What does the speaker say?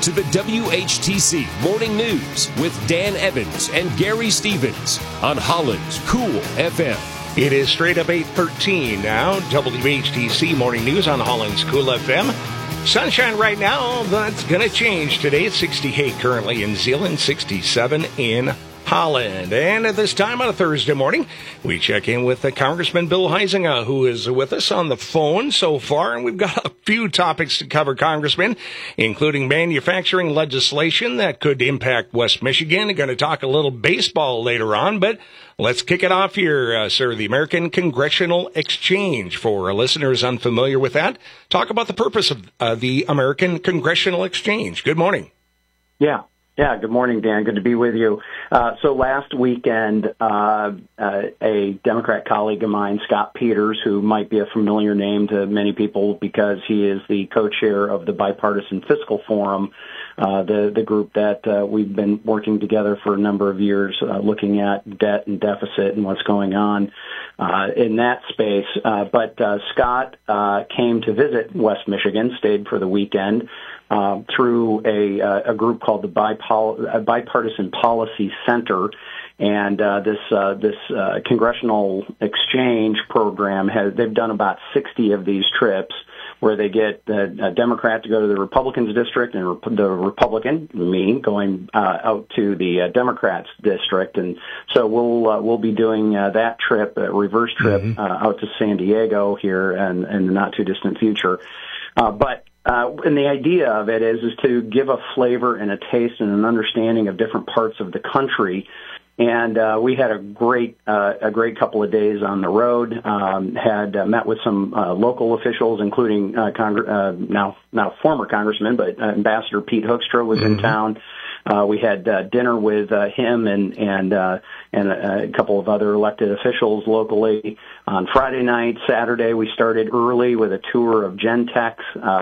to the WHTC Morning News with Dan Evans and Gary Stevens on Holland's Cool FM. It is straight up 8:13 now. WHTC Morning News on Holland's Cool FM. Sunshine right now. That's going to change today. It's 68 currently in Zeeland, 67 in Holland. And at this time on a Thursday morning, we check in with Congressman Bill Huizenga, who is with us on the phone so far. And we've got a few topics to cover, Congressman, including manufacturing legislation that could impact West Michigan. We're going to talk a little baseball later on, but let's kick it off here, sir. The American Congressional Exchange. For listeners unfamiliar with that, talk about the purpose of the American Congressional Exchange. Good morning. Yeah, good morning, Dan. Good to be with you. So last weekend, a Democrat colleague of mine, Scott Peters, who might be a familiar name to many people because he is the co-chair of the Bipartisan Fiscal Forum, the group that we've been working together for a number of years, looking at debt and deficit and what's going on in that space. But Scott came to visit West Michigan, stayed for the weekend, through a group called the Bipartisan Policy Center, and this congressional exchange program they've done about 60 of these trips where they get a Democrat to go to the Republicans district and the Republican, me, going out to the Democrats district, and so we'll be doing that trip, a reverse trip out to San Diego here in the not too distant future, and the idea of it is to give a flavor and a taste and an understanding of different parts of the country. And we had a great couple of days on the road. Had met with some local officials, including now former Congressman, but Ambassador Pete Hoekstra was in town. We had dinner with him and a couple of other elected officials locally on Friday night. Saturday, we started early with a tour of Gentex,